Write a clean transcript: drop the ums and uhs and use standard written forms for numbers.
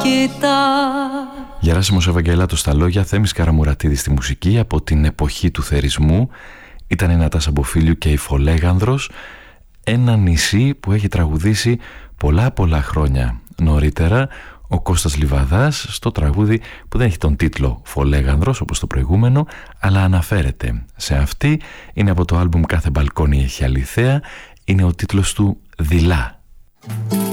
Γεράσιμος Ευαγγελάτος στα λόγια, Θέμης Καραμουρατίδης στη μουσική. Από την εποχή του θερισμού ήταν η Νατάσα Μποφίλιου και η Φολέγανδρος, ένα νησί που έχει τραγουδήσει πολλά χρόνια νωρίτερα ο Κώστας Λιβαδάς στο τραγούδι που δεν έχει τον τίτλο Φολέγανδρος όπως το προηγούμενο, αλλά αναφέρεται σε αυτή. Είναι από το άλμπουμ Κάθε μπαλκόνι έχει αληθέα, είναι ο τίτλος του Δειλά.